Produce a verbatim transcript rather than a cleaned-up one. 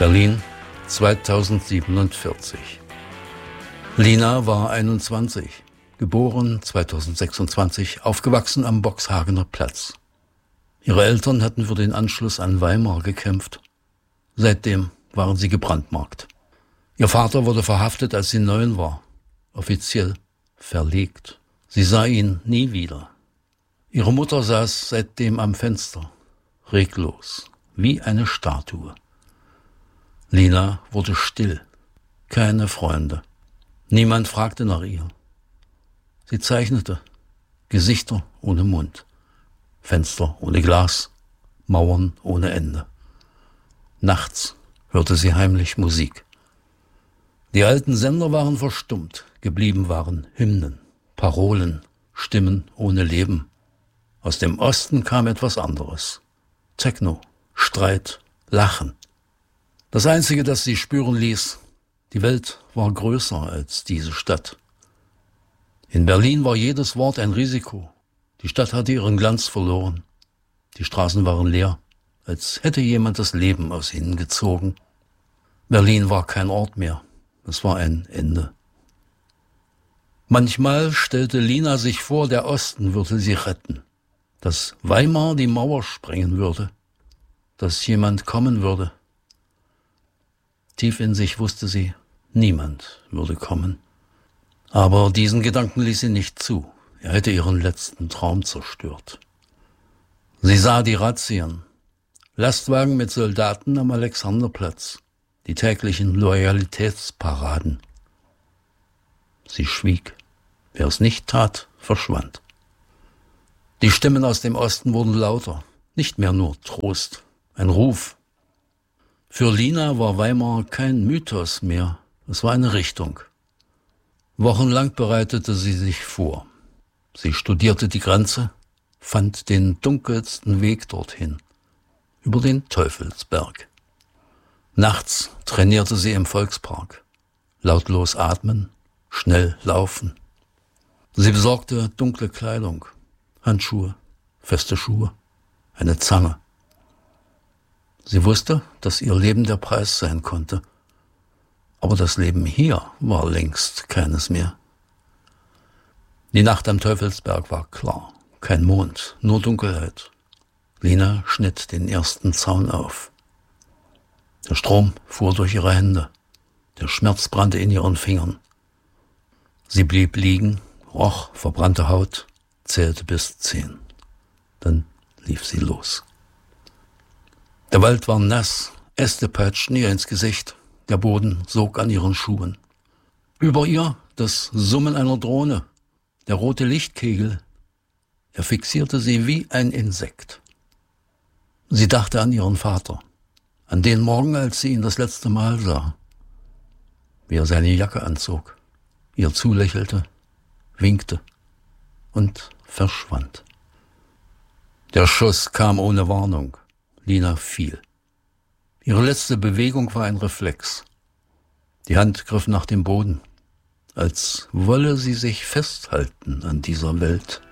Berlin, zweitausendsiebenundvierzig. Lina war einundzwanzig, geboren zweitausendsechsundzwanzig, aufgewachsen am Boxhagener Platz. Ihre Eltern hatten für den Anschluss an Weimar gekämpft. Seitdem waren sie gebrandmarkt. Ihr Vater wurde verhaftet, als sie neun war, offiziell verlegt. Sie sah ihn nie wieder. Ihre Mutter saß seitdem am Fenster, reglos, wie eine Statue. Lina wurde still, keine Freunde. Niemand fragte nach ihr. Sie zeichnete, Gesichter ohne Mund, Fenster ohne Glas, Mauern ohne Ende. Nachts hörte sie heimlich Musik. Die alten Sender waren verstummt, geblieben waren Hymnen, Parolen, Stimmen ohne Leben. Aus dem Osten kam etwas anderes. Techno, Streit, Lachen. Das Einzige, das sie spüren ließ, die Welt war größer als diese Stadt. In Berlin war jedes Wort ein Risiko. Die Stadt hatte ihren Glanz verloren. Die Straßen waren leer, als hätte jemand das Leben aus ihnen gezogen. Berlin war kein Ort mehr, es war ein Ende. Manchmal stellte Lina sich vor, der Osten würde sie retten, dass Weimar die Mauer sprengen würde, dass jemand kommen würde. Tief in sich wusste sie, niemand würde kommen. Aber diesen Gedanken ließ sie nicht zu. Er hätte ihren letzten Traum zerstört. Sie sah die Razzien, Lastwagen mit Soldaten am Alexanderplatz, die täglichen Loyalitätsparaden. Sie schwieg. Wer es nicht tat, verschwand. Die Stimmen aus dem Osten wurden lauter, nicht mehr nur Trost, ein Ruf. Für Lina war Weimar kein Mythos mehr, es war eine Richtung. Wochenlang bereitete sie sich vor. Sie studierte die Grenze, fand den dunkelsten Weg dorthin, über den Teufelsberg. Nachts trainierte sie im Volkspark, lautlos atmen, schnell laufen. Sie besorgte dunkle Kleidung, Handschuhe, feste Schuhe, eine Zange. Sie wusste, dass ihr Leben der Preis sein konnte. Aber das Leben hier war längst keines mehr. Die Nacht am Teufelsberg war klar. Kein Mond, nur Dunkelheit. Lina schnitt den ersten Zaun auf. Der Strom fuhr durch ihre Hände. Der Schmerz brannte in ihren Fingern. Sie blieb liegen, roch verbrannte Haut, zählte bis zehn. Dann lief sie los. Der Wald war nass, Äste peitschten ihr ins Gesicht, der Boden sog an ihren Schuhen. Über ihr das Summen einer Drohne, der rote Lichtkegel. Er fixierte sie wie ein Insekt. Sie dachte an ihren Vater, an den Morgen, als sie ihn das letzte Mal sah, wie er seine Jacke anzog, ihr zulächelte, winkte und verschwand. Der Schuss kam ohne Warnung. Lina fiel. Ihre letzte Bewegung war ein Reflex. Die Hand griff nach dem Boden, als wolle sie sich festhalten an dieser Welt.